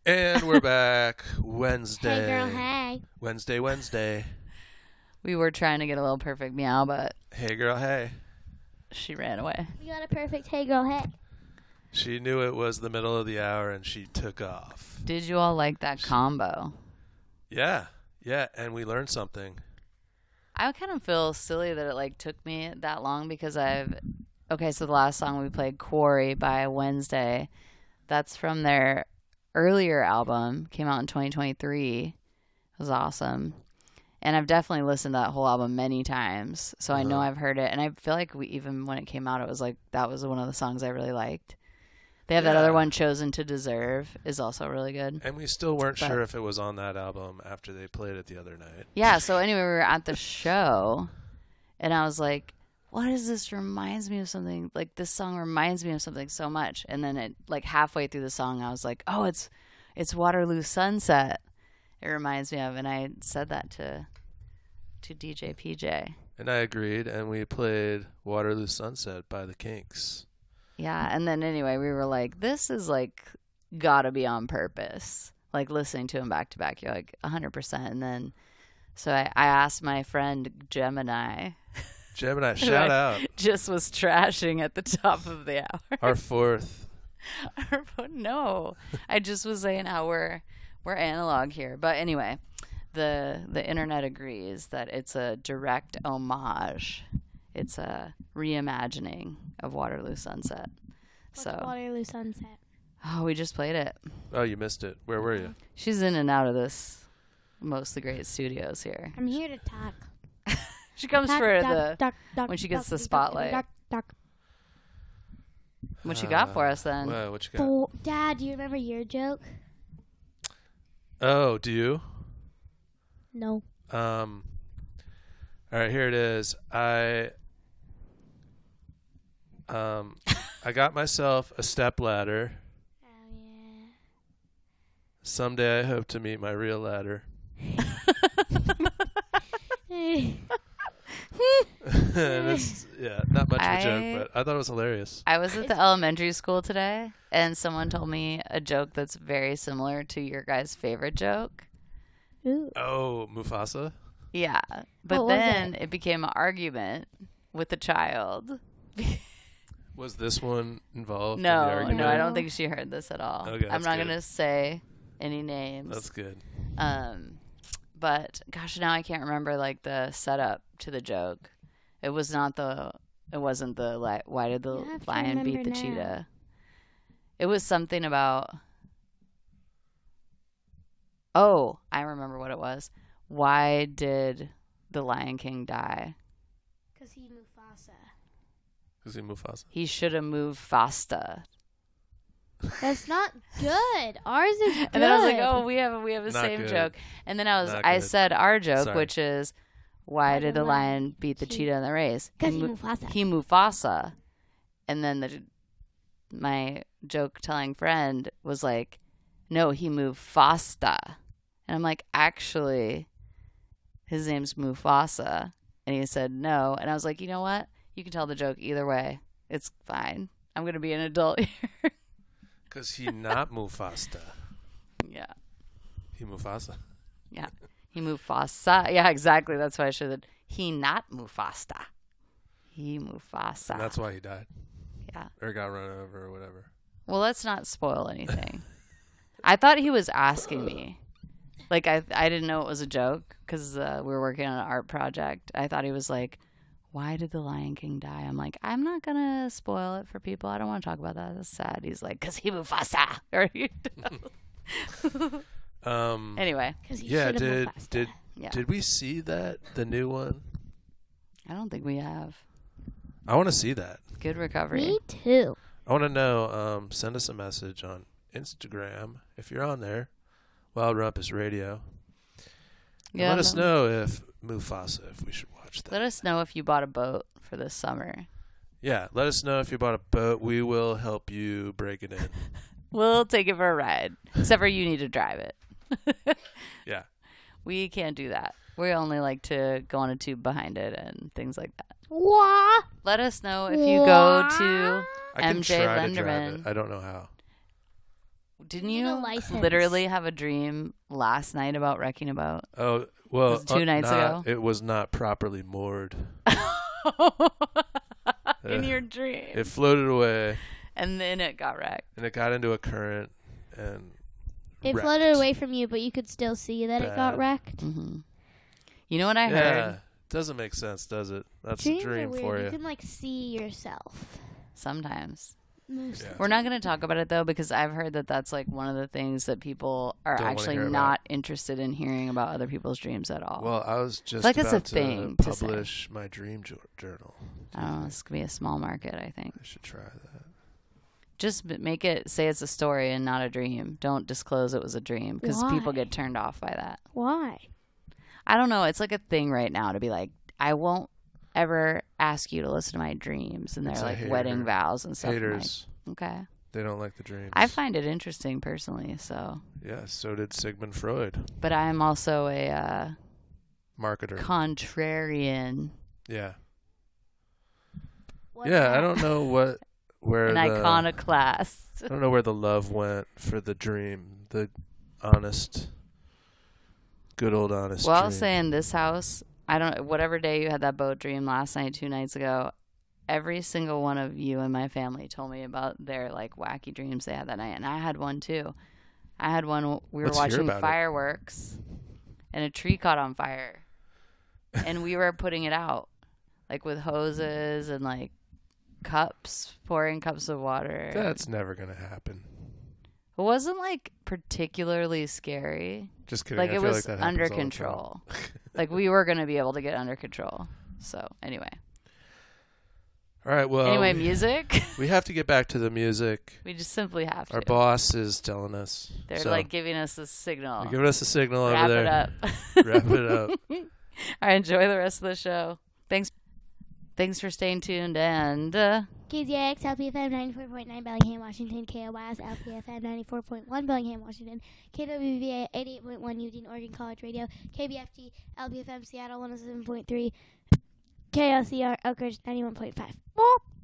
And we're back. Wednesday. Hey, girl, hey. Wednesday. We were trying to get a little perfect meow, but Hey, girl, hey. she ran away. We got a perfect hey, girl, hey. She knew it was the middle of the hour and she took off. Did you all like that combo? Yeah, and we learned something. I kind of feel silly that it took me that long because so the last song we played, Quarry by Wednesday, that's from their earlier album, came out in 2023. It was awesome. And I've definitely listened to that whole album many times, so I know I've heard it. And I feel like even when it came out, it was that was one of the songs I really liked. They have that other one, Chosen to Deserve, is also really good. And we still weren't sure if it was on that album after they played it the other night. Yeah, so anyway, we were at the show, and I was like, what is this? Reminds me of something. This song reminds me of something so much. And then it, halfway through the song, I was like, oh, it's Waterloo Sunset. It reminds me of, and I said that to DJ PJ. And I agreed, and we played Waterloo Sunset by the Kinks. Yeah, and then anyway, we were like, this is gotta be on purpose. Listening to him back to back, you're 100%. And then, so I asked my friend Gemini, shout out. Just was trashing at the top of the hour. Our fourth. No, I just was saying how we're analog here. But anyway, the internet agrees that it's a direct homage. It's a reimagining of Waterloo Sunset. What's Waterloo Sunset? Oh, we just played it. Oh, you missed it. Where were you? She's in and out of this Mostly Great Studios here. I'm here to talk. She comes for when she gets the spotlight. What you got for us then? Well, what you got? Dad, do you remember your joke? Oh, do you? No. All right, here it is. I got myself a stepladder. Oh, yeah. Someday I hope to meet my real ladder. Not much of a joke, but I thought it was hilarious. I was at the elementary school today, and someone told me a joke that's very similar to your guys' favorite joke. Ooh. Oh, Mufasa? Yeah, but then it became an argument with the child. Was this one involved? No, in the argument? no, I don't think she heard this at all. Okay, I'm not going to say any names. That's good. But gosh, now I can't remember the setup to the joke. It wasn't the why did the lion beat the cheetah? It was something about, oh, I remember what it was. Why did the Lion King die? Because he Mufasa. Is he Mufasa? He should have moved faster. That's not good. Ours is good. And then I was like, oh, we have the Not same good. joke. And then I said our joke, Sorry. which is, why did the lion beat the cheetah in the race? Because he Mufasa. He Mufasa. And then my joke telling friend was like, no, he moved faster. And I'm like, actually, his name's Mufasa. And he said no. And I was like, you know what? You can tell the joke either way. It's fine. I'm going to be an adult here. Because he not Mufasa. Yeah. He Mufasa. Yeah. He Mufasa. Yeah, exactly. That's why I should have. He not Mufasa. He Mufasa. And that's why he died. Yeah. Or got run over or whatever. Well, let's not spoil anything. I thought he was asking me. I didn't know it was a joke because we were working on an art project. I thought he was like, why did the Lion King die? I'm like, I'm not going to spoil it for people. I don't want to talk about that. That's sad. He's like, because he Mufasa. Anyway. Yeah, Yeah. did we see the new one? I don't think we have. I want to see that. Good recovery. Me too. I want to know, send us a message on Instagram if you're on there. Wild Rumpus Radio. Yeah, let us know if we should watch that. Let us know if you bought a boat for this summer. Yeah, let us know if you bought a boat. We will help you break it in. We'll take it for a ride. Except for you need to drive it. Yeah. We can't do that. We only like to go on a tube behind it and things like that. What? Let us know if you go to I can MJ try to drive Lenderman. it. I don't know how. Didn't You need a you license. literally have a dream last night about wrecking a boat? Oh, well, Was it 2 nights ago? It was not properly moored. In your dream. It floated away, And then it got wrecked. and it got into a current, and It wrecked. floated away from you, but you could still see that it got Bad. wrecked. hmm You know what I Yeah, heard? doesn't make sense, does it? That's Dreams a dream are weird. for You you. can like see yourself. Sometimes. Most Yeah. of the We're not going to talk about it, though, because I've heard that that's like one of the things that people are Don't wanna actually hear not interested in hearing about other people's dreams at all. Well, I was just like it's a about thing to to say. publish my dream journal. I don't know. This could be a small market, I think. I should try that. Just make it say it's a story and not a dream. Don't disclose it was a dream because people Why? get turned off by that. Why? I don't know. It's like a thing right now to be like, I won't ever ask you to listen to my dreams, and they're It's a like hater. wedding vows and stuff. I'm like, Haters, okay. they don't like the dreams. I find it interesting personally. So, Yeah, so did Sigmund Freud. but I'm also a Marketer. contrarian, Yeah. What's Yeah, I that? don't know where an the iconoclast. I don't know where the love went for the dream, the honest, good old honest. Well, dream. I'll say in this house, I don't. Whatever day you had that boat dream last night, 2 nights ago, every single one of you in my family told me about their like wacky dreams they had that night, and I had one too. I had one. We were Let's hear watching about it. fireworks, and a tree caught on fire, and we were putting it out, like with hoses and like cups, pouring cups of water. That's never gonna happen. It wasn't like particularly scary. Just kidding. Like I it feel was like that under happens all the time. control. Like we were gonna be able to get under control. So anyway, All right. Well. anyway, music. we have to get back to the music. We just simply have to. Our boss is telling us. They're so like giving us a signal. they're giving us a signal Wrap over there. it up. Wrap it up. I enjoy the rest of the show. Thanks for staying tuned and KZX, LPFM 94.9 Bellingham, Washington, KOYS, LPFM 94.1 Bellingham, Washington, KWVA 88.1 Eugene, Oregon College Radio, KBFG, LPFM Seattle 107.3, KLCR Elkridge 91.5.